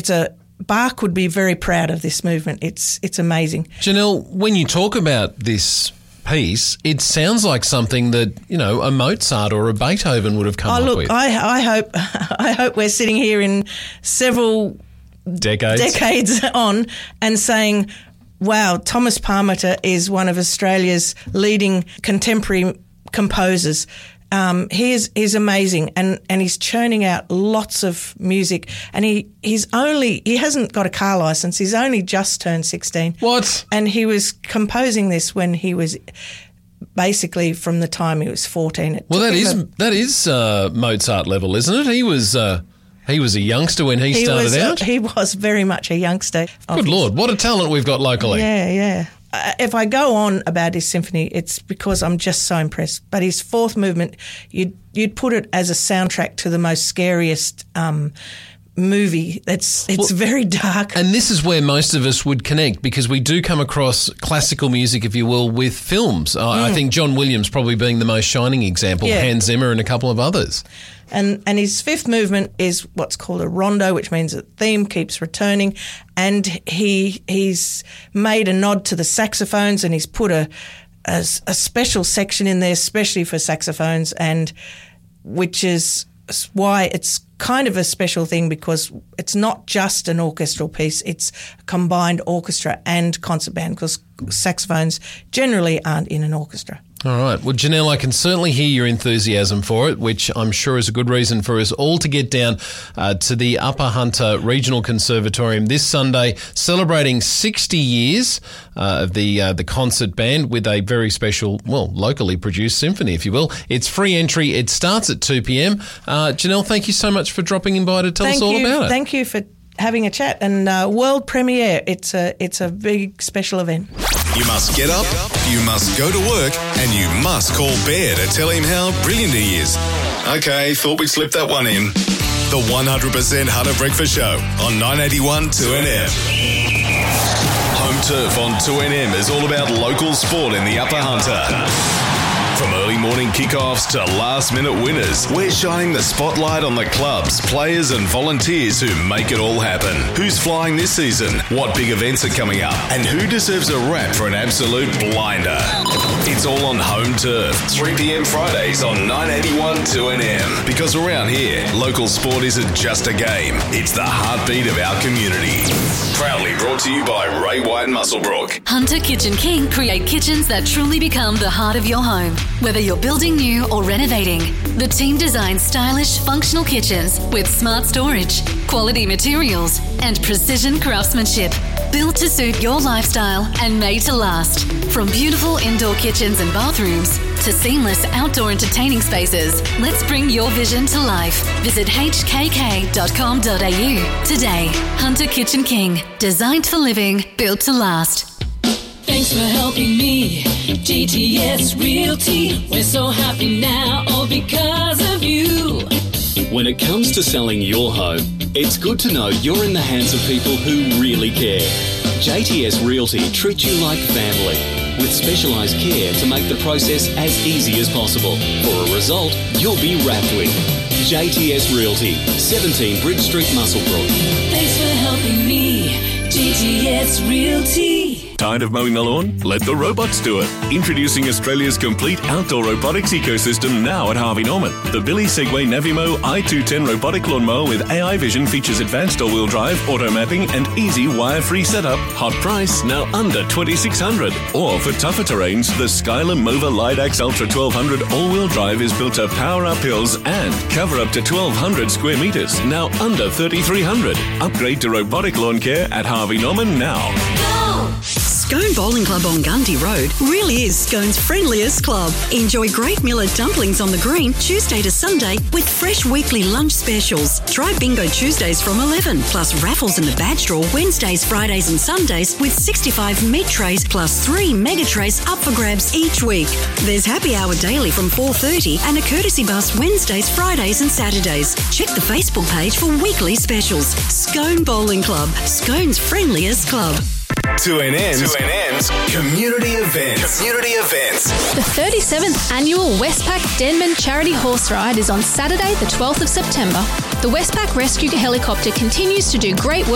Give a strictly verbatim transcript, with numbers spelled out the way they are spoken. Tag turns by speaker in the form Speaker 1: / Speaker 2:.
Speaker 1: it's a Bach would be very proud of this movement. It's it's amazing.
Speaker 2: Janelle, when you talk about this piece, it sounds like something that, you know, a Mozart or a Beethoven would have come
Speaker 1: oh,
Speaker 2: up
Speaker 1: look,
Speaker 2: with.
Speaker 1: I, I hope I hope we're sitting here in several
Speaker 2: decades
Speaker 1: decades on and saying, wow, Thomas Parmenter is one of Australia's leading contemporary composers. Um, he is he's amazing, and, and he's churning out lots of music. And he, he's only he hasn't got a car license. He's only just turned sixteen.
Speaker 2: What?
Speaker 1: And he was composing this when he was basically from the time he was fourteen. It
Speaker 2: well, that
Speaker 1: took
Speaker 2: is
Speaker 1: him a-
Speaker 2: that is uh, Mozart level, isn't it? He was uh, he was a youngster when he,
Speaker 1: he
Speaker 2: started
Speaker 1: was,
Speaker 2: out.
Speaker 1: Uh, he was very much a youngster.
Speaker 2: Good Lord, what a talent we've got locally.
Speaker 1: Yeah, yeah. Uh, if I go on about his symphony, it's because I'm just so impressed. But his fourth movement, you'd you'd put it as a soundtrack to the most scariest um, movie. It's it's
Speaker 2: Well,
Speaker 1: very dark.
Speaker 2: And this is where most of us would connect, because we do come across classical music, if you will, with films. Uh, I think John Williams probably being the most shining example,
Speaker 1: Yeah.
Speaker 2: Hans Zimmer and a couple of others.
Speaker 1: And and his fifth movement is what's called a rondo, which means the theme keeps returning. And he he's made a nod to the saxophones, and he's put a a, a special section in there, especially for saxophones, and which is why it's kind of a special thing, because it's not just an orchestral piece, it's a combined orchestra and concert band, because saxophones generally aren't in an orchestra.
Speaker 2: All right. Well, Janelle, I can certainly hear your enthusiasm for it, which I'm sure is a good reason for us all to get down uh, to the Upper Hunter Regional Conservatorium this Sunday, celebrating sixty years uh, of the uh, the concert band with a very special, well, locally produced symphony, if you will. It's free entry. It starts at two p.m. Uh, Janelle, thank you so much for dropping in by to tell
Speaker 1: Thank
Speaker 2: us all
Speaker 1: you.
Speaker 2: about it.
Speaker 1: Thank you for having a chat, and uh, world premiere. It's a it's a big special event.
Speaker 3: You must get up, you must go to work, and you must call Bear to tell him how brilliant he is. Okay, thought we'd slip that one in. The one hundred percent Hunter Breakfast Show on nine eighty-one two N M. Home Turf on two N M is all about local sport in the Upper Hunter. From early morning kickoffs to last-minute winners, we're shining the spotlight on the clubs, players and volunteers who make it all happen. Who's flying this season? What big events are coming up? And who deserves a rap for an absolute blinder? It's all on Home Turf, three p.m. Fridays on nine eighty-one two N M. Because around here, local sport isn't just a game, it's the heartbeat of our community. Proudly brought to you by Ray White Musselbrook.
Speaker 4: Hunter Kitchen King create kitchens that truly become the heart of your home. Whether you're building new or renovating, the team designs stylish, functional kitchens with smart storage, quality materials, and precision craftsmanship. Built to suit your lifestyle and made to last. From beautiful indoor kitchens and bathrooms to seamless outdoor entertaining spaces, let's bring your vision to life. Visit h k k dot com dot a u today. Hunter Kitchen King, designed for living, built to last.
Speaker 5: Thanks for helping me, G T S Realty. We're so happy now, all because of you.
Speaker 6: When it comes to selling your home, it's good to know you're in the hands of people who really care. J T S Realty treats you like family, with specialised care to make the process as easy as possible. For a result you'll be wrapped with. J T S Realty, seventeen Bridge Street, Musselbrook.
Speaker 5: Thanks for helping me, G T S Realty.
Speaker 7: Tired of mowing the lawn? Let the robots do it. Introducing Australia's complete outdoor robotics ecosystem now at Harvey Norman. The Billy Segway Navimo i two ten robotic lawnmower with A I vision features advanced all-wheel drive, auto mapping and easy wire-free setup. Hot price, now under twenty-six hundred dollars. Or for tougher terrains, the Skyler Mova Lidax Ultra twelve hundred all-wheel drive is built to power up hills and cover up to twelve hundred square metres, now under thirty-three hundred dollars. Upgrade to robotic lawn care at Harvey Norman now.
Speaker 8: Scone Bowling Club on Gundy Road really is Scone's friendliest club. Enjoy great millet dumplings on the green Tuesday to Sunday with fresh weekly lunch specials. Try Bingo Tuesdays from eleven, plus raffles in the badge draw Wednesdays, Fridays and Sundays with sixty-five meat trays plus three mega trays up for grabs each week. There's happy hour daily from four thirty and a courtesy bus Wednesdays, Fridays and Saturdays. Check the Facebook page for weekly specials. Scone Bowling Club, Scone's friendliest club.
Speaker 3: two N N's, two N N's community events. Community events.
Speaker 9: The thirty-seventh annual Westpac Denman Charity Horse Ride is on Saturday, the twelfth of September. The Westpac Rescue Helicopter continues to do great work